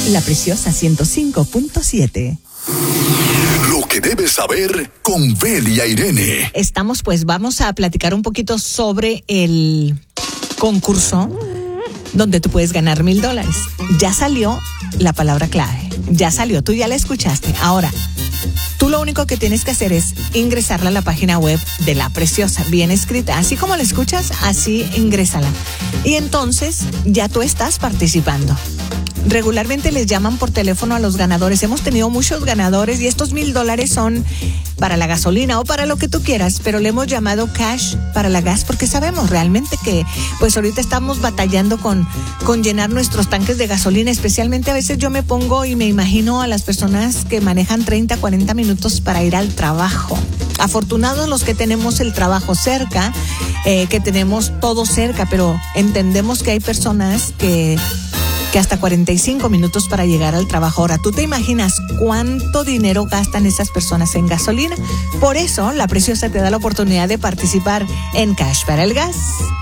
La Preciosa 105.7. Lo que debes saber con Beli e Irene. Vamos a platicar un poquito sobre el concurso donde tú puedes ganar $1,000. Ya salió la palabra clave. Ya salió, tú ya la escuchaste. Ahora, tú lo único que tienes que hacer es ingresarla a la página web de La Preciosa, bien escrita. Así como la escuchas, así ingrésala. Y entonces ya tú estás participando. Regularmente les llaman por teléfono a los ganadores. Hemos tenido muchos ganadores y estos $1,000 son para la gasolina o para lo que tú quieras, pero le hemos llamado cash para la gas porque sabemos realmente que pues ahorita estamos batallando con llenar nuestros tanques de gasolina. Especialmente a veces yo me pongo y me imagino a las personas que manejan 30, 40 minutos para ir al trabajo. Afortunados los que tenemos el trabajo cerca, que tenemos todo cerca, pero entendemos que hay personas que hasta 45 minutos para llegar al trabajo. Ahora, ¿tú te imaginas cuánto dinero gastan esas personas en gasolina? Por eso, La Preciosa te da la oportunidad de participar en Cash para el Gas.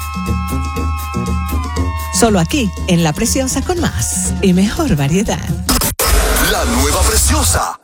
Solo aquí, en La Preciosa, con más y mejor variedad. La nueva Preciosa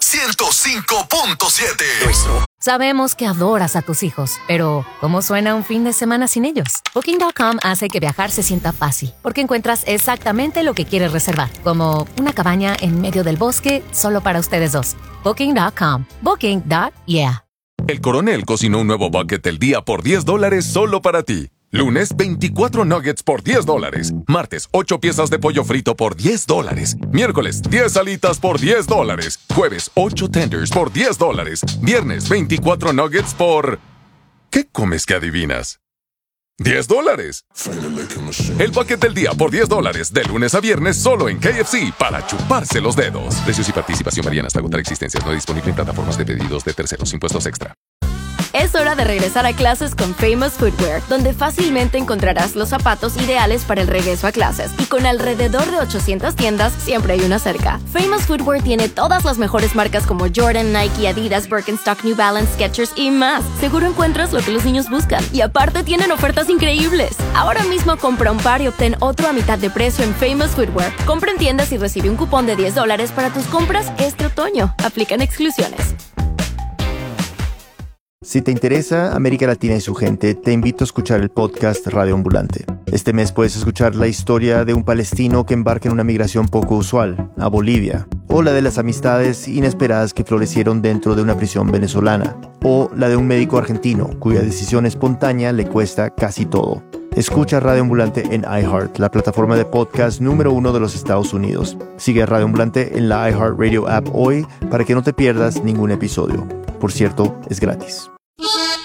105.7. Sabemos que adoras a tus hijos, pero ¿cómo suena un fin de semana sin ellos? Booking.com hace que viajar se sienta fácil, porque encuentras exactamente lo que quieres reservar, como una cabaña en medio del bosque solo para ustedes dos. Booking.com. Booking.yeah. El Coronel cocinó un nuevo bucket del día por $10 solo para ti. Lunes, 24 nuggets por $10. Martes, 8 piezas de pollo frito por $10. Miércoles, 10 alitas por $10. Jueves, 8 tenders por $10. Viernes, 24 nuggets por... ¿Qué comes que adivinas? $10. El paquete del día por $10. De lunes a viernes solo en KFC para chuparse los dedos. Precios y participación varían hasta agotar existencias. No disponible en plataformas de pedidos de terceros. Impuestos extra. Es hora de regresar a clases con Famous Footwear, donde fácilmente encontrarás los zapatos ideales para el regreso a clases. Y con alrededor de 800 tiendas, siempre hay una cerca. Famous Footwear tiene todas las mejores marcas como Jordan, Nike, Adidas, Birkenstock, New Balance, Skechers y más. Seguro encuentras lo que los niños buscan. Y aparte tienen ofertas increíbles. Ahora mismo compra un par y obtén otro a mitad de precio en Famous Footwear. Compra en tiendas y recibe un cupón de $10 para tus compras este otoño. Aplican exclusiones. Si te interesa América Latina y su gente, te invito a escuchar el podcast Radio Ambulante. Este mes puedes escuchar la historia de un palestino que embarca en una migración poco usual, a Bolivia, o la de las amistades inesperadas que florecieron dentro de una prisión venezolana, o la de un médico argentino cuya decisión espontánea le cuesta casi todo. Escucha Radio Ambulante en iHeart, la plataforma de podcast número 1 de los Estados Unidos. Sigue a Radio Ambulante en la iHeartRadio app hoy para que no te pierdas ningún episodio. Por cierto, es gratis.